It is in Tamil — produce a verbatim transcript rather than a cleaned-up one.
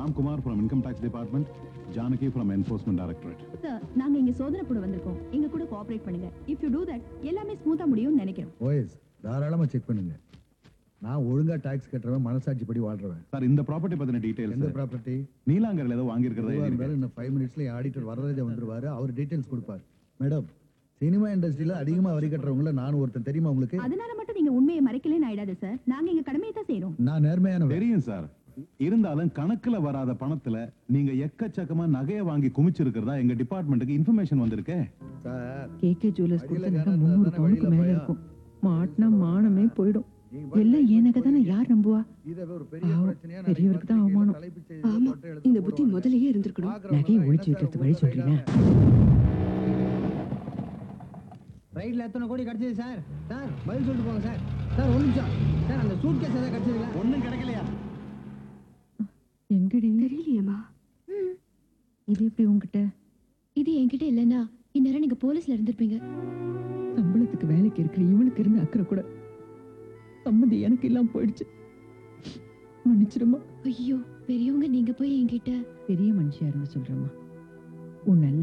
Ramkumar from Income Tax Department, Janaki from Enforcement Directorate. Sir, நாங்க இங்க சோதனை போட வந்திருக்கோம். எங்க கூட கோஆபரேட் பண்ணுங்க. If you do that, எல்லாமே ஸ்மூத்தா முடியும்னு நினைக்கிறோம். ஓஎஸ் தாராளமா செக் பண்ணுங்க. நான் ஒழுங்கா டாக்ஸ் கட்டறவன், மனசாட்சி படி வாழ்றவன். சார் இந்த ப்ராப்பர்ட்டி பத்தின டீடைல்ஸ். எந்த ப்ராப்பர்ட்டி? நீலாங்கர்ல ஏதோ வாங்கி இருக்கிறதா எழுதிருக்கு. இன்னும் ஐந்து மினிட்ஸ்ல ஆடிட்டர் வரதே வந்துருவாரு. அவர் டீடைல்ஸ் கொடுப்பார். மேடம், சினிமா இண்டஸ்ட்ரியில அதிகமா வரி கட்டறவங்கள நான் ஒருத்தன், தெரியுமா உங்களுக்கு? அதனால மட்டும் நீங்க உண்மையை மறைக்கலன்னு ஆயிடாது சார். நாங்க எங்க கடமையை தான் செய்றோம். நான் நேர்மையான. தெரியும் சார். இருந்தாலும் கணக்குல வராத பணத்துல நீங்க எக்கச்சக்கமா நகைய வாங்கி குமிச்சிருக்கிறதா எங்க டிபார்ட்மெண்ட்டுக்கு இன்ஃபர்மேஷன் வந்திருக்கு. சார், கேகே ஜுவல்லர்ஸ் கொடுத்த நகை முந்நூறு பவுனுக்கு மேல இருக்கும். மாட்டினா மானமே போயிடும். எல்லாம் ஏன் நகை தானே, யார் நம்புவா? பெரியவருக்கு தான் அவமானம். ஆமா, இந்த புத்தி முதல்லயே இருந்திருக்கணும். நகையை ஒழிச்சு வைக்கிறது வழி சொல்றீங்க. ரைட்ல எத்தனை கோடி கிடைச்சது சார்? சார் பதில் சொல்லிட்டு போங்க சார். சார் ஒரு நிமிஷம் சார், அந்த சூட் கேஸ் ஏதாவது கிடைச்சதுங்களா? ஒன்றும் கிடைக்கலையா? எங்கடி? தெரியலையேம்மா. இது எப்படி உங்ககிட்ட? இது என்கிட்ட இல்லைன்னா இந்நேரம் நீங்க போலீஸ்ல இருந்திருப்பீங்க. சம்பளத்துக்கு வேலைக்கு இருக்கிற இவனுக்கு இருந்த அக்கறை கூட சம்மதி எனக்கு இல்லாம போயிடுச்சு. மன்னிச்சிருமா. ஐயோ, பெரியவங்க நீங்க போய் என்கிட்ட. பெரிய மனுஷியா இருந்து சொல்றேம்மா. உன் நல்ல